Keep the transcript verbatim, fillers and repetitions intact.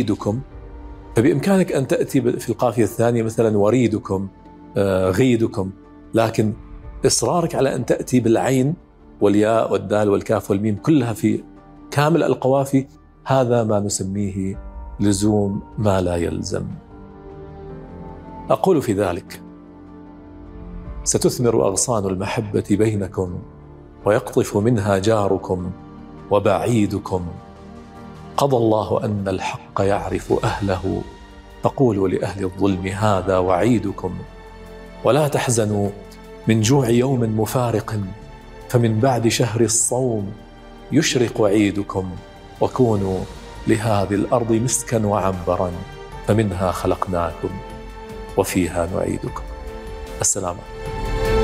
وعيدكم، فبإمكانك أن تأتي في القافية الثانية مثلا وريدكم، غيدكم، لكن إصرارك على أن تأتي بالعين والياء والدال والكاف والميم كلها في كامل القوافي، هذا ما نسميه لزوم ما لا يلزم. أقول في ذلك: ستثمر أغصان المحبة بينكم، ويقطف منها جاركم وبعيدكم. قضى الله أن الحق يعرف أهله، فقولوا لأهل الظلم هذا وعيدكم. ولا تحزنوا من جوع يوم مفارق، فمن بعد شهر الصوم يشرق عيدكم. وكونوا لهذه الأرض مسكا وعنبرا، فمنها خلقناكم وفيها نعيدكم. السلام عليكم.